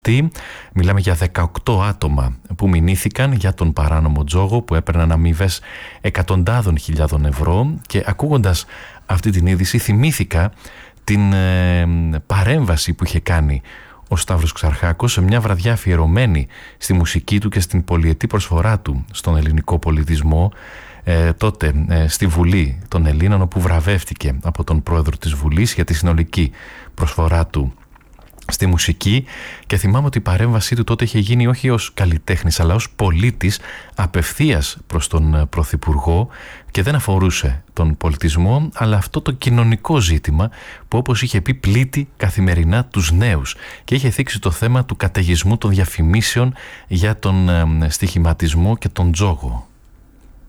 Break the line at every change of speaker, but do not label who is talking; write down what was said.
Μιλάμε για 18 άτομα που μηνύθηκαν για τον παράνομο τζόγο, που έπαιρναν αμοιβές εκατοντάδων χιλιάδων ευρώ. Και ακούγοντας αυτή την είδηση θυμήθηκα την παρέμβαση που είχε κάνει ο Σταύρος Ξαρχάκος σε μια βραδιά αφιερωμένη στη μουσική του και στην πολυετή προσφορά του στον ελληνικό πολιτισμό, τότε στη Βουλή των Ελλήνων, όπου βραβεύτηκε από τον πρόεδρο της Βουλής για τη συνολική προσφορά του στη μουσική. Και θυμάμαι ότι η παρέμβασή του τότε είχε γίνει όχι ως καλλιτέχνης, αλλά ως πολίτης, απευθείας προς τον Πρωθυπουργό, και δεν αφορούσε τον πολιτισμό, αλλά αυτό το κοινωνικό ζήτημα που, όπως είχε πει, πλήττει καθημερινά τους νέους, και είχε θίξει το θέμα του καταιγισμού των διαφημίσεων για τον στοιχηματισμό και τον τζόγο.